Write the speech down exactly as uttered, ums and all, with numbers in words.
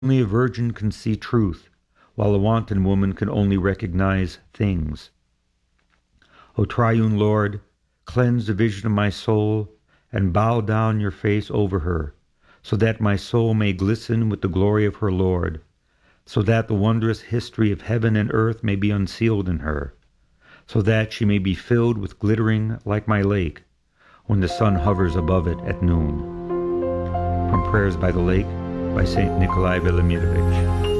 Only a virgin can see truth, while a wanton woman can only recognize things. O triune Lord, cleanse the vision of my soul, and bow down your face over her, so that my soul may glisten with the glory of her Lord, so that the wondrous history of heaven and earth may be unsealed in her, so that she may be filled with glittering like my lake, when the sun hovers above it at noon. From Prayers by the Lake by Saint Nikolai Velimirovich.